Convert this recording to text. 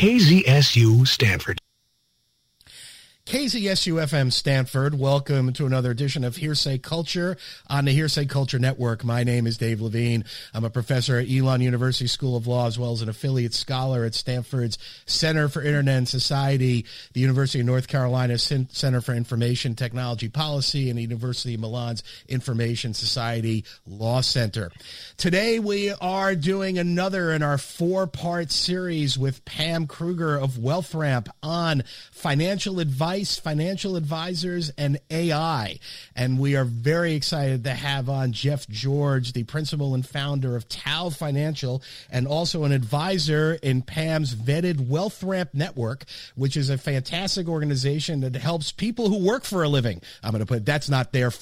KZSU Stanford. KZSU-FM Stanford, welcome to another edition of Hearsay Culture on the Hearsay Culture Network. My name is Dave Levine. I'm a professor at Elon University School of Law, as well as an affiliate scholar at Stanford's Center for Internet and Society, the University of North Carolina Center for Information Technology Policy, and the University of Milan's Information Society Law Center. Today we are doing another in our four-part series with Pam Kruger of WealthRamp on financial advice, financial advisors, and AI. And we are very excited to have on Jeff George, the principal and founder of Tau Financial, and also an advisor in Pam's vetted WealthRamp Network, which is a fantastic organization that helps people who work for a living. I'm going to put that's not their